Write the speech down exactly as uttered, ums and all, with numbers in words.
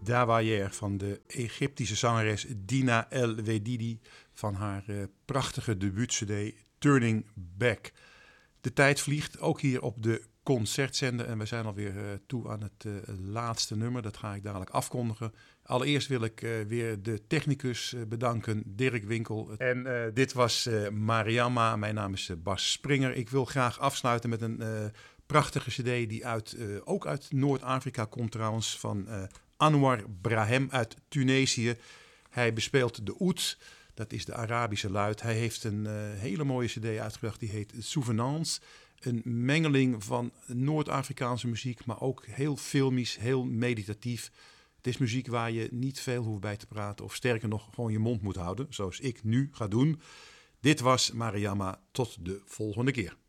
Dawayer van de Egyptische zangeres Dina El Wedidi van haar uh, prachtige debuutcd Turning Back. De tijd vliegt, ook hier op de concertzender en we zijn alweer uh, toe aan het uh, laatste nummer. Dat ga ik dadelijk afkondigen. Allereerst wil ik uh, weer de technicus uh, bedanken, Dirk Winkel. En uh, dit was uh, Mariama, mijn naam is uh, Bas Springer. Ik wil graag afsluiten met een uh, prachtige cd die uit, uh, ook uit Noord-Afrika komt trouwens, van uh, Anwar Brahem uit Tunesië. Hij bespeelt de oud, dat is de Arabische luid. Hij heeft een uh, hele mooie cd uitgebracht, die heet Souvenance. Een mengeling van Noord-Afrikaanse muziek, maar ook heel filmisch, heel meditatief. Het is muziek waar je niet veel hoeft bij te praten of sterker nog gewoon je mond moet houden, zoals ik nu ga doen. Dit was Mariama, tot de volgende keer.